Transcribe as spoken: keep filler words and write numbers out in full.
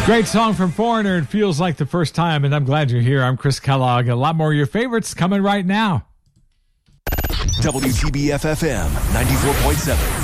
Great song from Foreigner. It feels like the first time, and I'm glad you're here. I'm Chris Kellogg. A lot more of your favorites coming right now. W T B F F M ninety-four point seven.